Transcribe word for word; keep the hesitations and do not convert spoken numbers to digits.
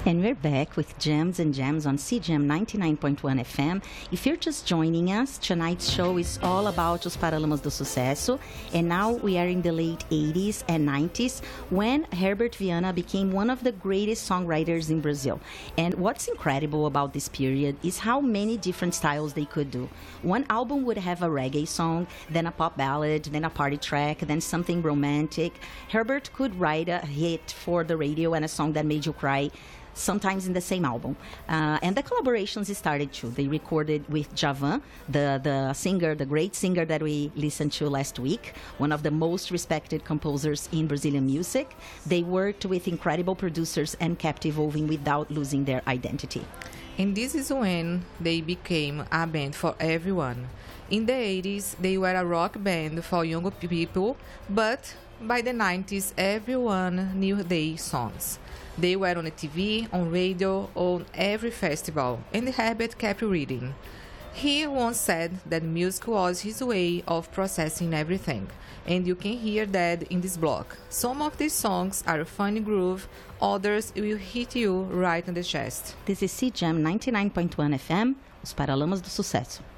And we're back with Gems and Gems on C G M ninety-nine point one F M. If you're just joining us, tonight's show is all about Os Paralamas do Sucesso. And now we are in the late eighties and nineties when Herbert Viana became one of the greatest songwriters in Brazil. And what's incredible about this period is how many different styles they could do. One album would have a reggae song, then a pop ballad, then a party track, then something romantic. Herbert could write a hit for the radio and a song that made you cry, sometimes in the same album. Uh, and the collaborations started too. They recorded with Djavan, the, the singer, the great singer that we listened to last week, one of the most respected composers in Brazilian music. They worked with incredible producers and kept evolving without losing their identity. And this is when they became a band for everyone. In the eighties, they were a rock band for young people, but by the nineties, everyone knew their songs. They were on the T V, on radio, on every festival, and Herbert kept reading. He once said that music was his way of processing everything, and you can hear that in this block. Some of these songs are a funny groove, others will hit you right on the chest. This is C G M ninety-nine point one F M, Os Paralamas do Sucesso.